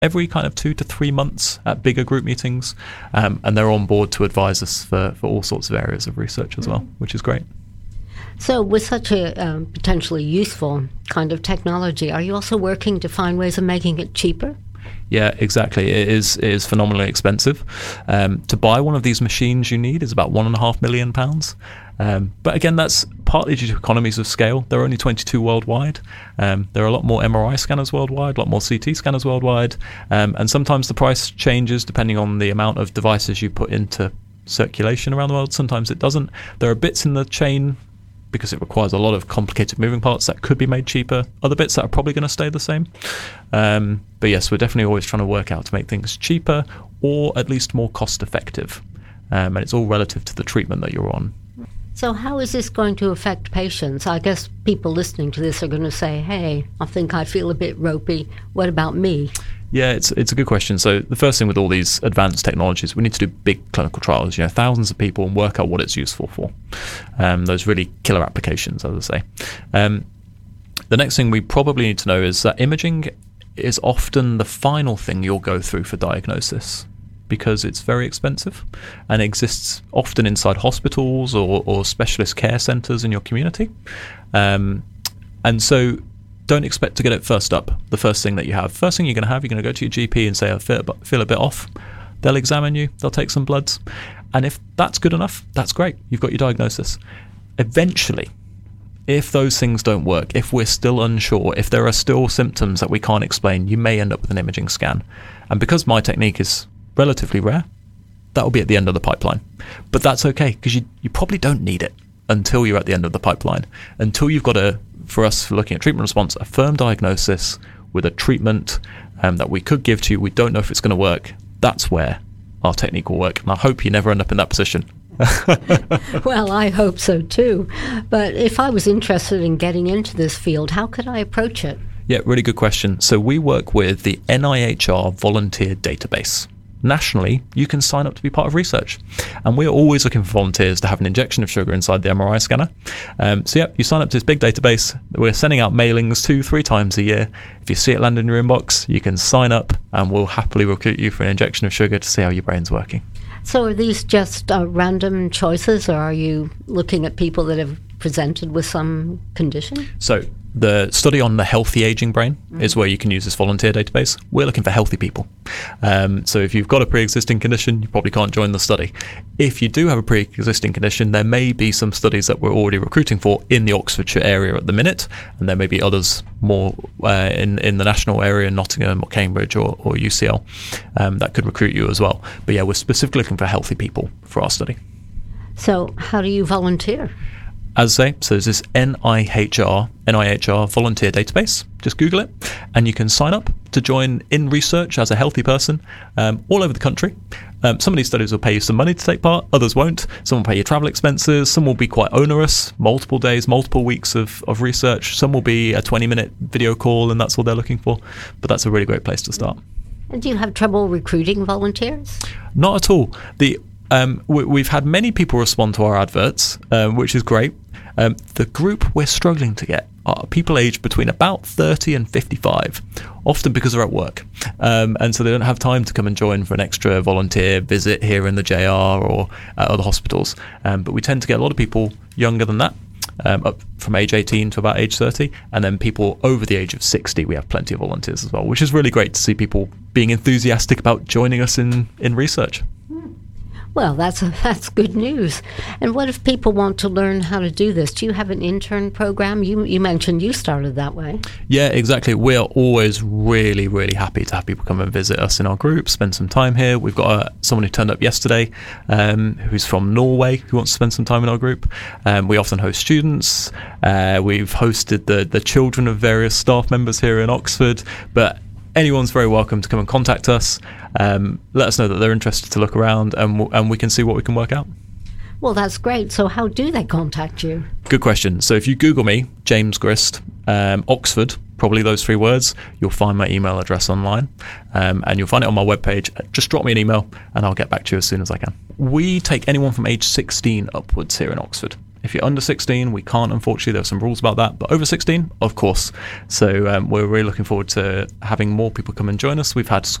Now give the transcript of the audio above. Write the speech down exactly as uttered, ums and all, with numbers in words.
every kind of two to three months at bigger group meetings, um, and they're on board to advise us for, for all sorts of areas of research as well, which is great. So with such a um, potentially useful kind of technology, are you also working to find ways of making it cheaper? Yeah, exactly. It is it is phenomenally expensive. Um, to buy one of these machines you need is about one and a half million pounds. Um, but again, that's partly due to economies of scale. There are only twenty-two worldwide. Um, there are a lot more M R I scanners worldwide, a lot more C T scanners worldwide. Um, and sometimes the price changes depending on the amount of devices you put into circulation around the world. Sometimes it doesn't. There are bits in the chain, because it requires a lot of complicated moving parts, that could be made cheaper. Other bits that are probably going to stay the same. Um, but yes, we're definitely always trying to work out to make things cheaper or at least more cost effective. Um, and it's all relative to the treatment that you're on. So how is this going to affect patients? I guess people listening to this are going to say, hey, I think I feel a bit ropey. What about me? Yeah, it's it's a good question. So the first thing with all these advanced technologies, we need to do big clinical trials, you know, thousands of people, and work out what it's useful for. Um, those really killer applications, as I say. Um, the next thing we probably need to know is that imaging is often the final thing you'll go through for diagnosis, because it's very expensive and exists often inside hospitals or, or specialist care centres in your community. Um, and so don't expect to get it first up, the first thing that you have. First thing you're going to have, you're going to go to your G P and say, I feel, feel a bit off. They'll examine you, they'll take some bloods. And if that's good enough, that's great. You've got your diagnosis. Eventually, if those things don't work, if we're still unsure, if there are still symptoms that we can't explain, you may end up with an imaging scan. And because my technique is relatively rare, that will be at the end of the pipeline. But that's okay, because you, you probably don't need it until you're at the end of the pipeline, until you've got a, for us for looking at treatment response, a firm diagnosis with a treatment um, that we could give to you. We don't know if it's going to work. That's where our technique will work. And I hope you never end up in that position. Well, I hope so too. But if I was interested in getting into this field, how could I approach it? Yeah, really good question. So we work with the N I H R Volunteer Database. Nationally, you can sign up to be part of research. And we're always looking for volunteers to have an injection of sugar inside the M R I scanner. Um, so yeah, you sign up to this big database. We're sending out mailings two, three times a year. If you see it land in your inbox, you can sign up and we'll happily recruit you for an injection of sugar to see how your brain's working. So are these just uh, random choices, or are you looking at people that have presented with some condition? So the study on the healthy aging brain mm-hmm. is where you can use this volunteer database. We're looking for healthy people. Um, so if you've got a pre-existing condition, you probably can't join the study. If you do have a pre-existing condition, there may be some studies that we're already recruiting for in the Oxfordshire area at the minute, and there may be others more uh, in, in the national area, Nottingham or Cambridge or, or U C L, um, that could recruit you as well. But yeah, we're specifically looking for healthy people for our study. So how do you volunteer? As I say, so there's this N I H R, N I H R volunteer database. Just Google it, and you can sign up to join in research as a healthy person um, all over the country. Um, some of these studies will pay you some money to take part, others won't. Some will pay you travel expenses, some will be quite onerous, multiple days, multiple weeks of, of research. Some will be a twenty-minute video call, and that's all they're looking for. But that's a really great place to start. And do you have trouble recruiting volunteers? Not at all. The Um, we, we've had many people respond to our adverts, um, which is great. Um, the group we're struggling to get are people aged between about thirty and fifty-five, often because they're at work. Um, and so they don't have time to come and join for an extra volunteer visit here in the J R or at other hospitals. Um, but we tend to get a lot of people younger than that, um, up from age eighteen to about age thirty. And then people over the age of sixty, we have plenty of volunteers as well, which is really great to see people being enthusiastic about joining us in, in research. Well, that's a, that's good news. And what if people want to learn how to do this? Do you have an intern program? You you mentioned you started that way. Yeah, exactly. We are always really, really happy to have people come and visit us in our group, spend some time here. We've got uh, someone who turned up yesterday um, who's from Norway who wants to spend some time in our group. Um, we often host students. Uh, we've hosted the, the children of various staff members here in Oxford. But anyone's very welcome to come and contact us. Um, let us know that they're interested to look around, and, w- and we can see what we can work out. Well, that's great. So how do they contact you? Good question. So if you Google me, James Grist, um, Oxford, probably those three words, you'll find my email address online, um, and you'll find it on my webpage. Just drop me an email and I'll get back to you as soon as I can. We take anyone from age sixteen upwards here in Oxford. If you're under sixteen, we can't, unfortunately. There are some rules about that. But over sixteen, of course. So um, we're really looking forward to having more people come and join us. We've had